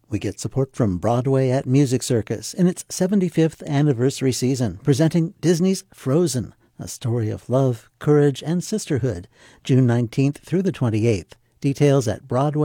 We get support from Broadway at Music Circus in its 75th anniversary season, presenting Disney's Frozen, a story of love, courage, and sisterhood, June 19th through the 28th. Details at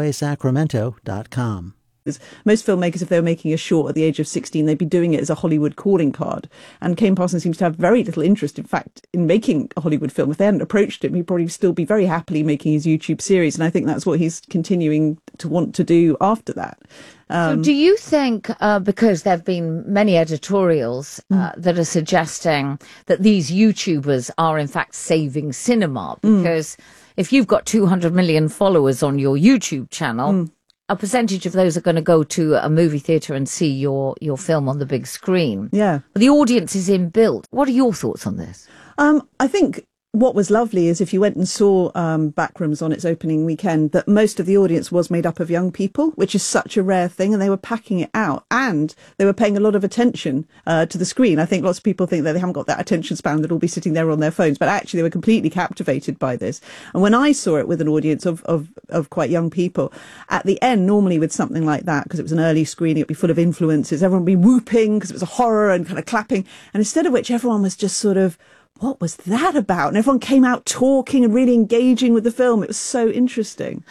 BroadwaySacramento.com. Most filmmakers, if they were making a short at the age of 16, they'd be doing it as a Hollywood calling card. And Kane Parsons seems to have very little interest, in fact, in making a Hollywood film. If they hadn't approached him, he'd probably still be very happily making his YouTube series. And I think that's what he's continuing to want to do after that. So do you think, because there have been many editorials that are suggesting that these YouTubers are in fact saving cinema? Because if you've got 200 million followers on your YouTube channel, a percentage of those are going to go to a movie theatre and see your film on the big screen. Yeah. The audience is inbuilt. What are your thoughts on this? I think what was lovely is if you went and saw Backrooms on its opening weekend, that most of the audience was made up of young people, which is such a rare thing, and they were packing it out, and they were paying a lot of attention to the screen. I think lots of people think that they haven't got that attention span, that all be sitting there on their phones, but actually they were completely captivated by this. And when I saw it with an audience of quite young people, at the end, normally with something like that, because it was an early screening, it'd be full of influencers, everyone would be whooping because it was a horror and kind of clapping, and instead of which everyone was just sort of, what was that about? And everyone came out talking and really engaging with the film. It was so interesting.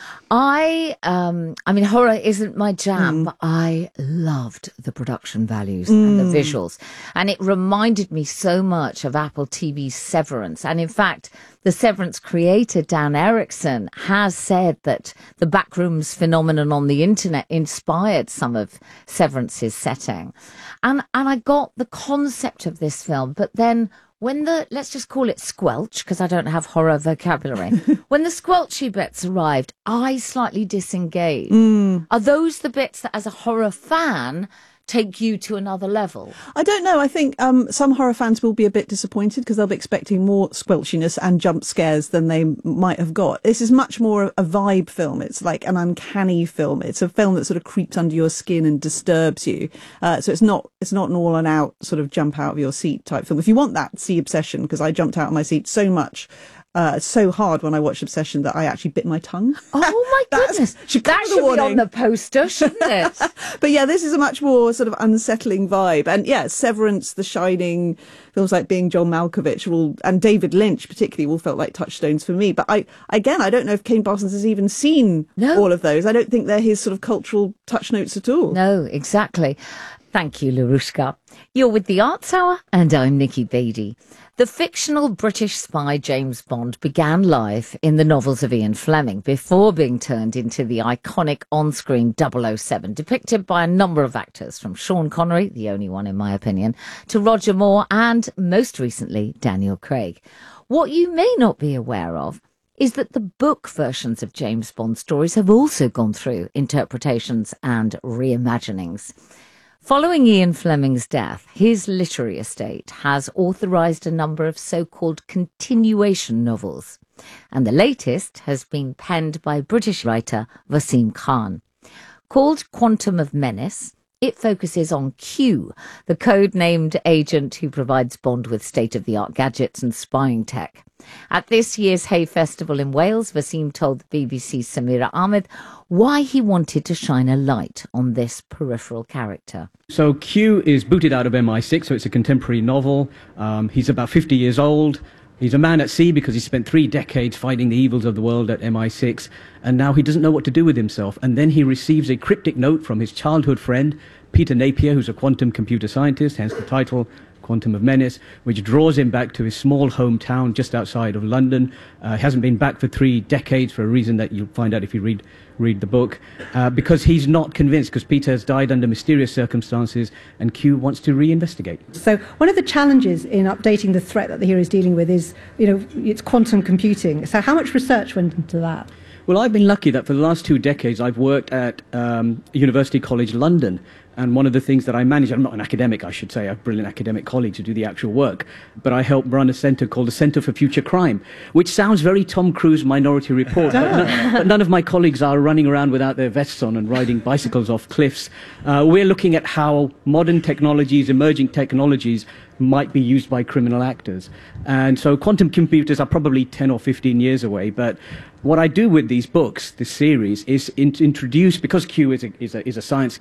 I mean, horror isn't my jam, but I loved the production values and the visuals. And it reminded me so much of Apple TV's Severance. And in fact, the Severance creator, Dan Erickson, has said that the Backrooms phenomenon on the internet inspired some of Severance's setting. And I got the concept of this film, but then when let's just call it squelch, because I don't have horror vocabulary. When the squelchy bits arrived, I slightly disengaged. Are those the bits that, as a horror fan, take you to another level? I don't know. I think some horror fans will be a bit disappointed because they'll be expecting more squelchiness and jump scares than they might have got. This is much more a vibe film. It's like an uncanny film. It's a film that sort of creeps under your skin and disturbs you. So it's not an all and out sort of jump out of your seat type film. If you want that, see Obsession, because I jumped out of my seat so much. So hard when I watched Obsession that I actually bit my tongue. Oh my goodness. That should be on the poster, shouldn't it? But yeah, this is a much more sort of unsettling vibe. And yeah, Severance, The Shining, films like Being John Malkovich, and David Lynch particularly, all felt like touchstones for me. But I don't know if Kane Parsons has even seen all of those. I don't think they're his sort of cultural touch notes at all. No, exactly. Thank you, Larushka. You're with the Arts Hour, and I'm Nikki Beattie. The fictional British spy James Bond began life in the novels of Ian Fleming before being turned into the iconic on-screen 007, depicted by a number of actors, from Sean Connery, the only one in my opinion, to Roger Moore and, most recently, Daniel Craig. What you may not be aware of is that the book versions of James Bond stories have also gone through interpretations and reimaginings. Following Ian Fleming's death, his literary estate has authorised a number of so-called continuation novels, and the latest has been penned by British writer Wasim Khan. Called Quantum of Menace, it focuses on Q, the code-named agent who provides Bond with state-of-the-art gadgets and spying tech. At this year's Hay Festival in Wales, Wasim told the BBC's Samira Ahmed why he wanted to shine a light on this peripheral character. So Q is booted out of MI6, so it's a contemporary novel. He's about 50 years old. He's a man at sea because he spent 3 decades fighting the evils of the world at MI6, and now he doesn't know what to do with himself. And then he receives a cryptic note from his childhood friend, Peter Napier, who's a quantum computer scientist, hence the title, Quantum of Menace, which draws him back to his small hometown just outside of London. He hasn't been back for 3 decades for a reason that you'll find out if you read the book, because he's not convinced, because Peter has died under mysterious circumstances and Q wants to reinvestigate. So one of the challenges in updating the threat that the hero is dealing with is, it's quantum computing. So how much research went into that? Well, I've been lucky that for the last 2 decades I've worked at University College London. And one of the things that I manage, I'm not an academic, I should say, I have brilliant academic colleagues who do the actual work, but I help run a centre called the Centre for Future Crime, which sounds very Tom Cruise Minority Report, but none of my colleagues are running around without their vests on and riding bicycles off cliffs. We're looking at how modern technologies, emerging technologies, might be used by criminal actors. And so quantum computers are probably 10 or 15 years away, but what I do with these books, this series, is introduce, because Q is a science